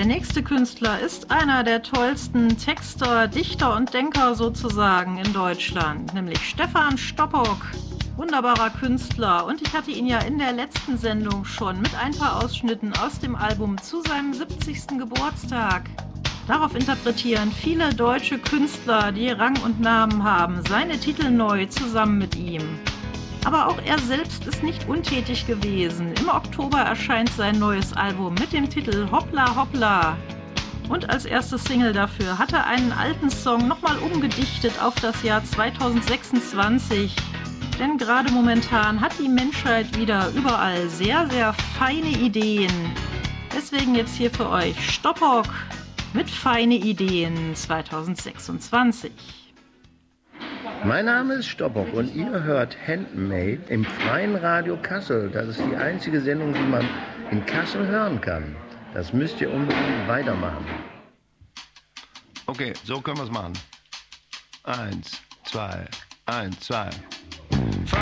Der nächste Künstler ist einer der tollsten Texter, Dichter und Denker sozusagen in Deutschland, nämlich Stefan Stoppock. Wunderbarer Künstler, und ich hatte ihn ja in der letzten Sendung schon mit ein paar Ausschnitten aus dem Album zu seinem 70. Geburtstag. Darauf interpretieren viele deutsche Künstler, die Rang und Namen haben, seine Titel neu zusammen mit ihm. Aber auch er selbst ist nicht untätig gewesen. Im Oktober erscheint sein neues Album mit dem Titel Hoppla Hoppla. Und als erste Single dafür hat er einen alten Song nochmal umgedichtet auf das Jahr 2026. Denn gerade momentan hat die Menschheit wieder überall sehr, sehr feine Ideen. Deswegen jetzt hier für euch Stoppock mit Feine Ideen 2026. Mein Name ist Stoppock und ihr hört Handmade im Freien Radio Kassel. Das ist die einzige Sendung, die man in Kassel hören kann. Das müsst ihr unbedingt weitermachen. Okay, so können wir es machen. 1, 2, 1, 2.